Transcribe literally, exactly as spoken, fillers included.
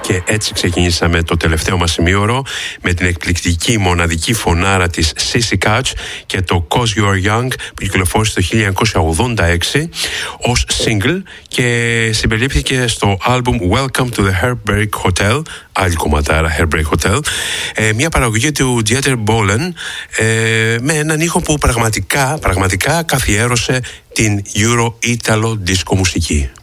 Και έτσι ξεκινήσαμε το τελευταίο μας ημίωρο με την εκπληκτική μοναδική φωνάρα της Sissy Catch και το Cause You Are Young που κυκλοφόρησε το χίλια εννιακόσια ογδόντα έξι ως single και συμπεριλήφθηκε στο άλμπουμ Welcome to the Heartbreak Hotel, άλλη κομματάρα Heartbreak Hotel, ε, μια παραγωγή του Dieter Bohlen, ε, με έναν ήχο που πραγματικά, πραγματικά καθιέρωσε την Euro-Italo disco μουσική.